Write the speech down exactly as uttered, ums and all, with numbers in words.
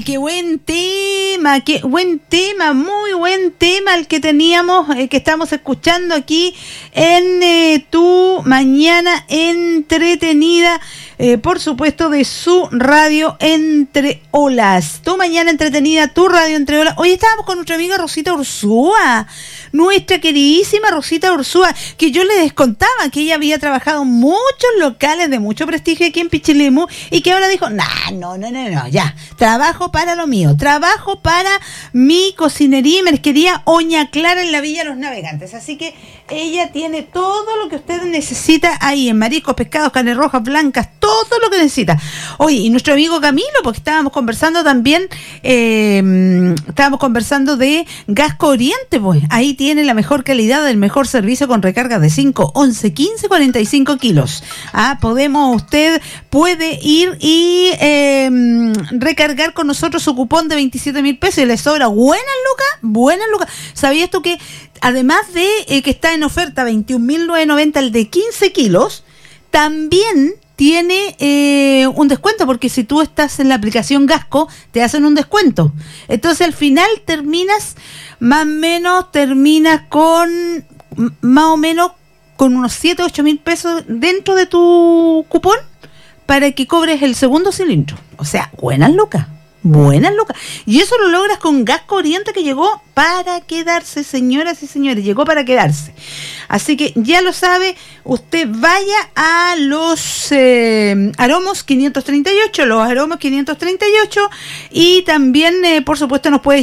Ay, qué buen tema, qué buen tema, muy buen tema el que teníamos, eh, que estamos escuchando aquí en eh, Tu Mañana Entretenida, eh, por supuesto de su radio Entre Olas. Tu Mañana Entretenida, tu radio Entre Olas. Hoy estábamos con nuestra amiga Rosita Ursúa, nuestra queridísima Rosita Ursúa, que yo le descontaba que ella había trabajado en muchos locales de mucho prestigio aquí en Pichilemu y que ahora dijo, nah, no, no, no, no, ya, trabajo para lo mío, trabajo para mi cocinería y mercería Oña Clara en la Villa Los Navegantes. Así que ella tiene todo lo que usted necesita ahí en mariscos, pescados, carnes rojas, blancas, todo lo que necesita. Oye, y nuestro amigo Camilo, porque estábamos conversando también, eh, estábamos conversando de Gasco Oriente, pues ahí tiene la mejor calidad, el mejor servicio con recargas de cinco, once, quince, cuarenta y cinco kilos. Ah, podemos, usted puede ir y eh, recargar con nosotros su cupón de veintisiete mil pesos y le sobra buenas lucas, buenas lucas. ¿Sabías tú que además de eh, que está en oferta veintiún mil novecientos noventa el de quince kilos, también tiene eh, un descuento, porque si tú estás en la aplicación Gasco, te hacen un descuento. Entonces al final terminas, más o menos, terminas con, más o menos, con unos siete, ocho mil pesos dentro de tu cupón para que cobres el segundo cilindro. O sea, buenas lucas. Buenas lucas. Y eso lo logras con Gasco Oriente, que llegó para quedarse, señoras y señores. Llegó para quedarse. Así que ya lo sabe, usted vaya a los eh, aromos quinientos treinta y ocho, los aromos quinientos treinta y ocho, y también, eh, por supuesto, nos puede